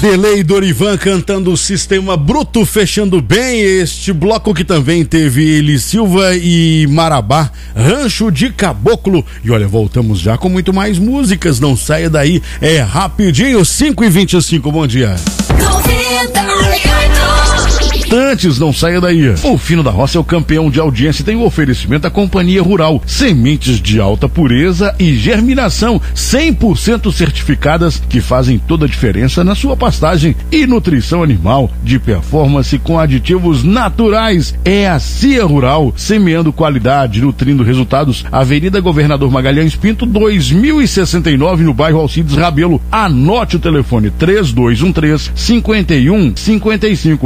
Vanderlei e Dorivan cantando o Sistema Bruto, fechando bem este bloco que também teve Eli Silva e Marabá, Rancho de Caboclo. E olha, voltamos já com muito mais músicas, não saia daí, é rapidinho, 5h25, bom dia. Antes, não saia daí. O Fino da Roça é o campeão de audiência e tem o oferecimento da Companhia Rural. Sementes de alta pureza e germinação 100% certificadas que fazem toda a diferença na sua pastagem e nutrição animal de performance com aditivos naturais. É a CIA Rural, semeando qualidade, nutrindo resultados. Avenida Governador Magalhães Pinto, 2069, no bairro Alcides Rabelo. Anote o telefone 3213-5155.